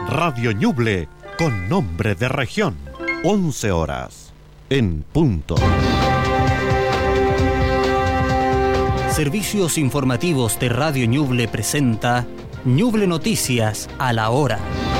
Radio Ñuble, con nombre de región. 11 horas, en punto. Servicios informativos de Radio Ñuble presenta Ñuble Noticias a la hora.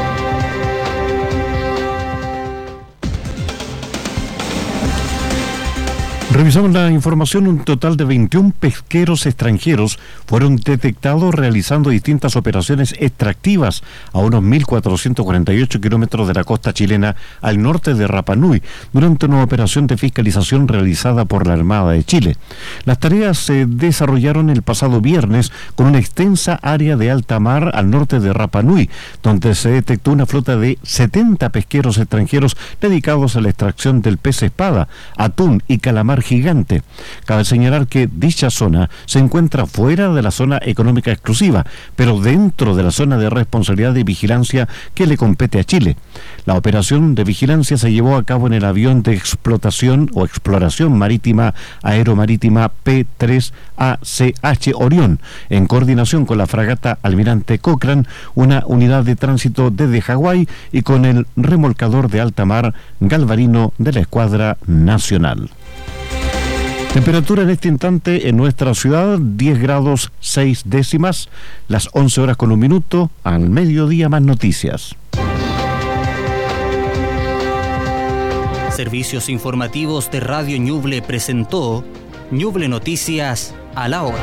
Revisamos la información. Un total de 21 pesqueros extranjeros fueron detectados realizando distintas operaciones extractivas a unos 1.448 kilómetros de la costa chilena al norte de Rapa Nui, durante una operación de fiscalización realizada por la Armada de Chile. Las tareas se desarrollaron el pasado viernes con una extensa área de alta mar al norte de Rapa Nui, donde se detectó una flota de 70 pesqueros extranjeros dedicados a la extracción del pez espada, atún y calamar gigante. Cabe señalar que dicha zona se encuentra fuera de la zona económica exclusiva, pero dentro de la zona de responsabilidad de vigilancia que le compete a Chile. La operación de vigilancia se llevó a cabo en el avión de explotación o exploración marítima aeromarítima P-3ACH Orión, en coordinación con la fragata Almirante Cochrane, una unidad de tránsito desde Hawái, y con el remolcador de alta mar Galvarino de la Escuadra Nacional. Temperatura en este instante en nuestra ciudad, 10 grados 6 décimas, las 11 horas con un minuto. Al mediodía más noticias. Servicios informativos de Radio Ñuble presentó Ñuble Noticias a la hora.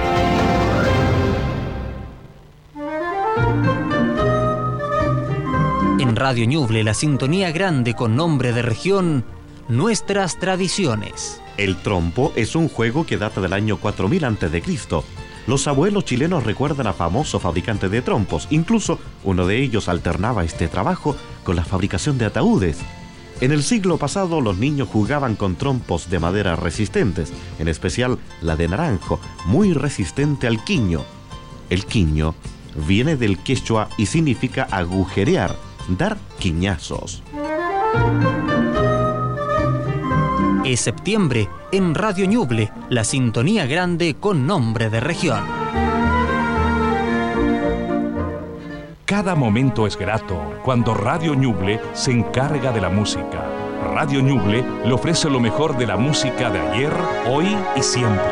En Radio Ñuble, la sintonía grande con nombre de región, nuestras tradiciones. El trompo es un juego que data del año 4000 a.C. Los abuelos chilenos recuerdan a famosos fabricantes de trompos. Incluso uno de ellos alternaba este trabajo con la fabricación de ataúdes. En el siglo pasado, los niños jugaban con trompos de madera resistentes, en especial la de naranjo, muy resistente al quiño. El quiño viene del quechua y significa agujerear, dar quiñazos. Es septiembre en Radio Ñuble, la sintonía grande con nombre de región. Cada momento es grato cuando Radio Ñuble se encarga de la música. Radio Ñuble le ofrece lo mejor de la música de ayer, hoy y siempre.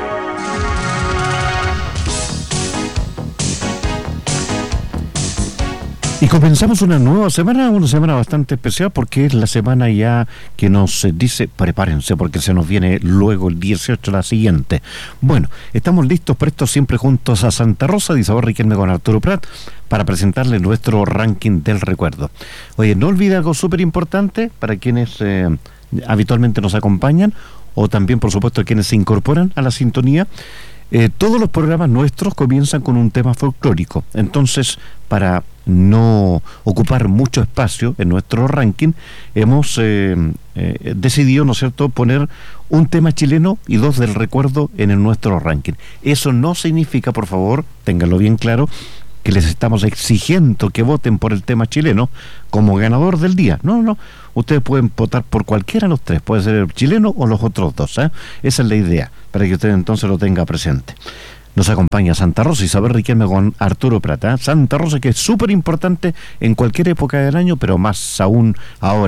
Y comenzamos una nueva semana bastante especial, porque es la semana ya que nos dice prepárense porque se nos viene luego el 18 la siguiente. Bueno, estamos listos, prestos, siempre juntos a Santa Rosa de Isabel Riquelme con Arturo Prat para presentarles nuestro ranking del recuerdo. Oye, no olvide algo súper importante para quienes habitualmente nos acompañan, o también por supuesto quienes se incorporan a la sintonía. Todos los programas nuestros comienzan con un tema folclórico. Entonces, para no ocupar mucho espacio en nuestro ranking, hemos decidido, ¿no es cierto?, poner un tema chileno y dos del recuerdo en nuestro ranking. Eso no significa, por favor, ténganlo bien claro, que les estamos exigiendo que voten por el tema chileno como ganador del día. No. Ustedes pueden votar por cualquiera de los tres, puede ser el chileno o los otros dos, ¿eh? Esa es la idea, para que usted entonces lo tenga presente. Nos acompaña Santa Rosa, Isabel Riquelme con Arturo Prat, ¿eh? Santa Rosa, que es súper importante en cualquier época del año, pero más aún ahora.